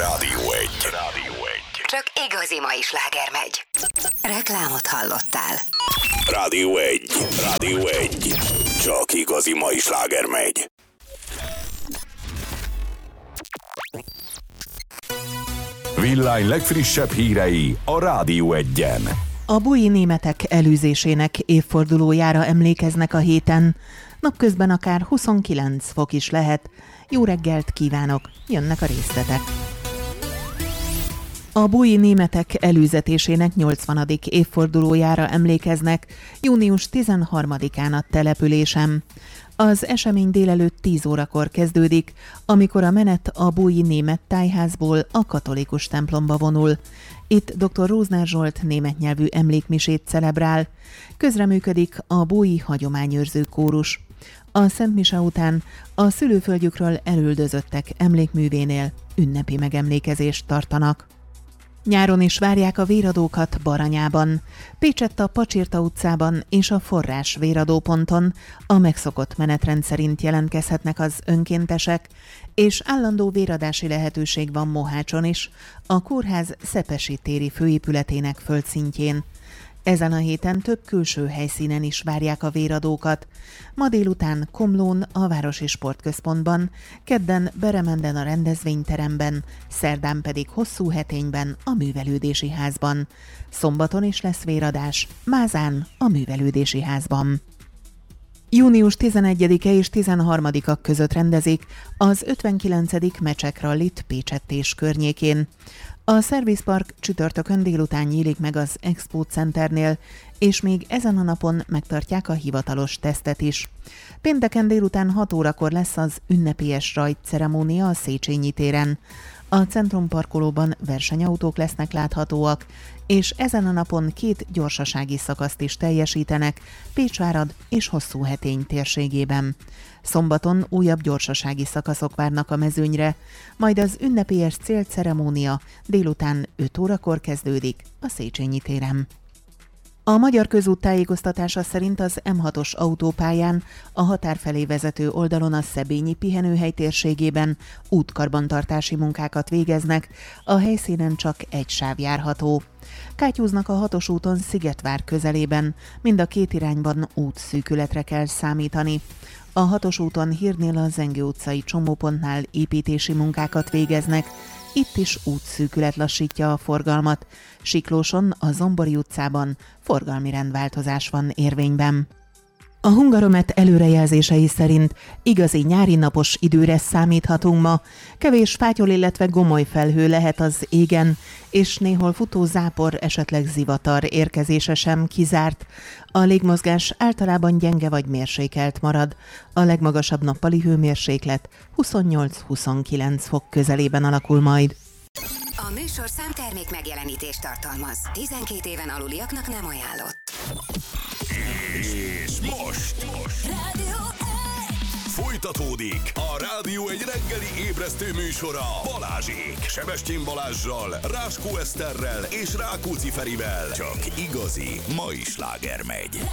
Rádió 1. Csak igazi mai sláger megy. Reklámot hallottál. Rádió 1. Csak igazi mai sláger megy. Villány legfrissebb hírei a Rádió 1-en. A búji németek elűzésének évfordulójára emlékeznek a héten. Napközben akár 29 fok is lehet. Jó reggelt kívánok, jönnek a részletek. A búji németek elűzetésének 80. évfordulójára emlékeznek június 13-án a településem. Az esemény délelőtt 10 órakor kezdődik, amikor a menet a búji német tájházból a katolikus templomba vonul. Itt dr. Rózner Zsolt német nyelvű emlékmisét celebrál. Közreműködik a búji hagyományőrző kórus. A Szent Mise után a szülőföldjükről elüldözöttek emlékművénél ünnepi megemlékezést tartanak. Nyáron is várják a véradókat Baranyában. Pécsett a Pacsirta utcában és a Forrás véradóponton a megszokott menetrend szerint jelentkezhetnek az önkéntesek, és állandó véradási lehetőség van Mohácson is, a kórház Szepesi téri főépületének földszintjén. Ezen a héten több külső helyszínen is várják a véradókat. Ma délután Komlón, a Városi Sportközpontban, kedden Beremenden a rendezvényteremben, szerdán pedig Hosszúhetényben a Művelődési Házban. Szombaton is lesz véradás, Mázán a Művelődési Házban. Június 11-e és 13-a között rendezik az 59. Mecsek Rallit Pécsett és környékén. A Service Park csütörtökön délután nyílik meg az Expo Centernél, és még ezen a napon megtartják a hivatalos tesztet is. Pénteken délután 6 órakor lesz az ünnepélyes rajtceremónia a Széchenyi téren. A centrumparkolóban versenyautók lesznek láthatóak, és ezen a napon 2 gyorsasági szakaszt is teljesítenek Pécsvárad és Hosszúhetény térségében. Szombaton újabb gyorsasági szakaszok várnak a mezőnyre, majd az ünnepélyes célceremónia délután 5 órakor kezdődik a Széchenyi téren. A Magyar Közút tájékoztatása szerint az M6-os autópályán a határ felé vezető oldalon a Szebényi pihenőhely térségében útkarbantartási munkákat végeznek, a helyszínen csak egy sáv járható. Kátyúznak a 6-os úton Szigetvár közelében, mind a 2 irányban útszűkületre kell számítani. A 6-os úton Hírnél a Zengő utcai csomópontnál építési munkákat végeznek, itt is útszűkület lassítja a forgalmat. Siklóson, a Zombori utcában forgalmi rendváltozás van érvényben. A Hungaromet előrejelzései szerint igazi nyári napos időre számíthatunk ma. Kevés fátyol, illetve gomoly felhő lehet az égen, és néhol futó zápor, esetleg zivatar érkezése sem kizárt. A légmozgás általában gyenge vagy mérsékelt marad. A legmagasabb nappali hőmérséklet 28-29 fok közelében alakul majd. A műsorszám termék megjelenítést tartalmaz. 12 éven aluliaknak nem ajánlott. És most Rádió 1. folytatódik a Rádió 1 reggeli ébresztő műsora Balázsék. Sebestyén Balázssal, Ráskó Eszterrel és Rákóczi Ferivel. Csak igazi mai sláger megy.